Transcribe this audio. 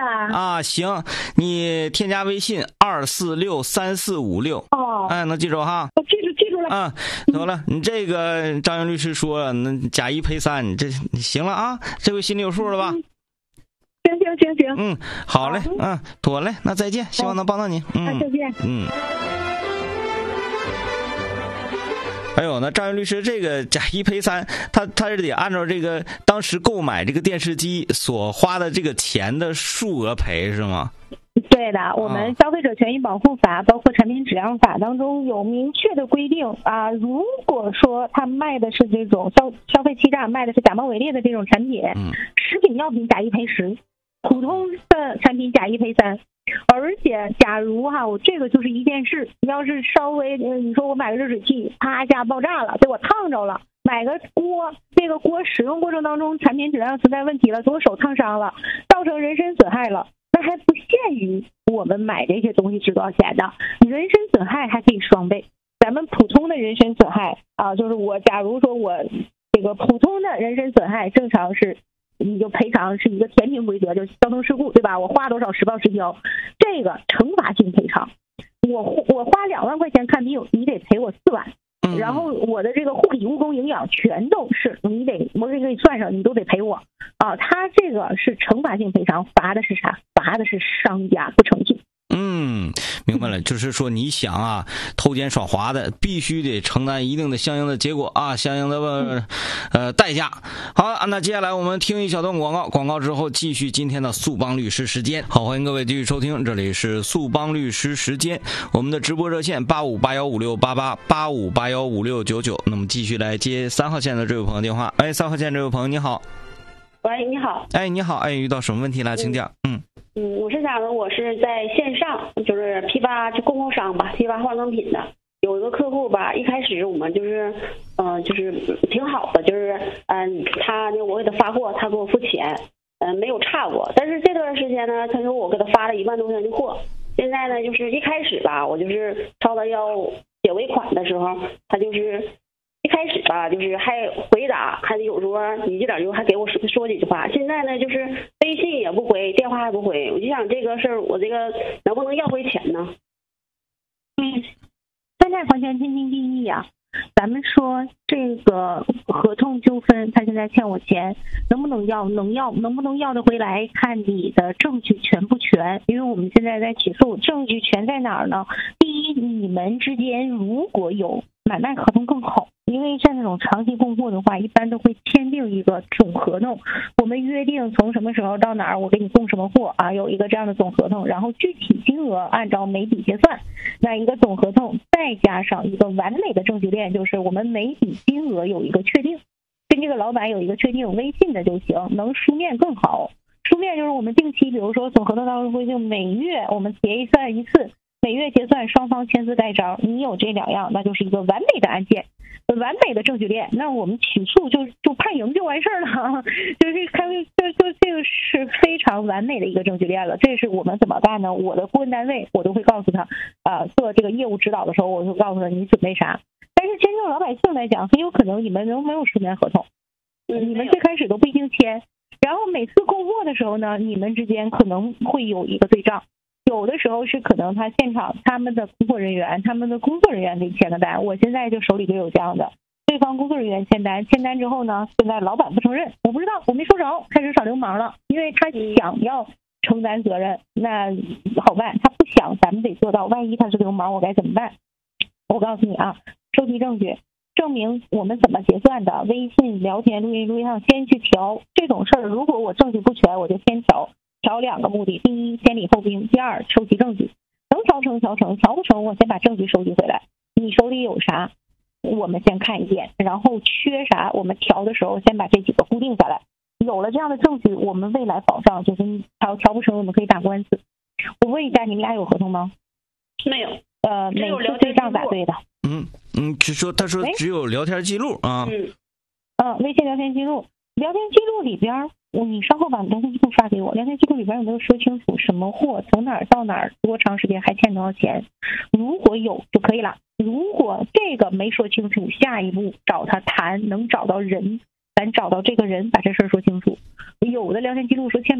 啊，行，你添加微信2463456。 哦， 哎，能记住哈？ 我记住了。 啊，得了，你这个张云律师说了，那假一赔三，你这行了啊？这回心里有数了吧？ 行。 嗯，好嘞，妥嘞，那再见，希望能帮到您。 再见。 还有呢，张云律师，这个假一赔三，他是得按照这个当时购买这个电视机所花的这个钱的数额赔是吗？ 对的，我们消费者权益保护法包括产品质量法当中有明确的规定啊，如果说他卖的是这种消费欺诈，卖的是假冒伪劣的这种产品，食品药品假一赔10，普通的产品假一赔3。而且假如我这个就是一件事，要是稍微你说我买个热水器啪一下爆炸了，被我烫着了，买个锅，这个锅使用过程当中产品质量存在问题了，给我手烫伤了，造成人身损害了，那还不限于我们买这些东西值多少钱的，人身损害还可以双倍。咱们普通的人身损害啊，就是假如说我这个普通的人身损害正常是你就赔偿是一个天平规则，就是交通事故，对吧？我花多少实报实销，这个惩罚性赔偿。我花2万块钱看病，你得赔我4万，然后我的这个护理误工营养全都是我给你算上，你都得赔我啊。他这个是惩罚性赔偿，罚的是啥？罚的是商家不诚信。 明白了，就是说你想啊，偷奸耍滑的必须得承担一定的相应的结果啊，相应的代价。好，那接下来我们听一小段广告，广告之后继续今天的速帮律师时间。好，欢迎各位继续收听，这里是速帮律师时间，我们的直播热线85815688，85815699。那么继续来接3号线的这位朋友电话。3号线这位朋友你好。 喂，你好。 你好，遇到什么问题了，请讲。 我是想着我是在线上，就是批发就供货商吧，批发化妆品的。有一个客户吧，一开始我们就是挺好的，就是我给他发货，他给我付钱，没有差过。但是这段时间呢，他说我给他发了1万多块钱的货，现在呢就是一开始吧，我就是朝他要写尾款的时候，他就是一开始吧，就是还回答，还有时候你这点就还给我说几句话。现在呢，就是微信也不回，电话也不回。我就想这个事儿，我这个能不能要回钱呢？ 现在还钱天经地义啊。咱们说这个合同纠纷，他现在欠我钱，能不能要？能要，能不能要得回来，看你的证据全不全。因为我们现在在起诉，证据全在哪儿呢？第一，你们之间如果有买卖合同更好，因为像这种长期供货的话，一般都会签订一个总合同，我们约定从什么时候到哪儿，我给你供什么货啊，有一个这样的总合同，然后具体金额按照每笔结算，那一个总合同再加上一个完美的证据链，就是我们每笔金额有一个确定，跟这个老板有一个确定，微信的就行，能书面更好。书面就是我们定期，比如说总合同当中规定每月我们结算一次，每月结算双方签字盖章，你有这2样，那就是一个完美的案件，完美的证据链。那我们起诉就判赢就完事儿了，就是这个是非常完美的一个证据链了。这是我们怎么办呢？我的顾问单位我都会告诉他，做这个业务指导的时候，我会告诉他你准备啥。但是真正老百姓来讲，很有可能你们都没有书面合同，你们最开始都不一定签，然后每次供货的时候呢，你们之间可能会有一个对账。有的时候是可能他现场他们的工作人员给你签的单，我现在就手里就有这样的，对方工作人员签单之后呢，现在老板不承认，我不知道，我没收着，开始耍流氓了，因为他想要承担责任，那好办，他不想咱们得做到，万一他是流氓我该怎么办？我告诉你啊，收集证据证明我们怎么结算的，微信聊天录音录像先去调，这种事儿如果我证据不全，我就先调2个目的，第一先礼后兵，第二收集证据，能调成调不成我先把证据收集回来，你手里有啥我们先看一遍，然后缺啥我们调的时候先把这几个固定下来，有了这样的证据，我们未来保障就是调不成我们可以打官司。我问一下，你们俩有合同吗？ 没有。 每次对账咋对的？ 他说只有聊天记录啊。 微信聊天记录里边，你稍后把聊天记录发给我，聊天记录里边有没有说清楚什么货从哪儿到哪儿，多长时间，还欠多少钱？如果有就可以了。如果这个没说清楚，下一步找他谈，能找到人，咱找到这个人把这事儿说清楚。有的聊天记录说欠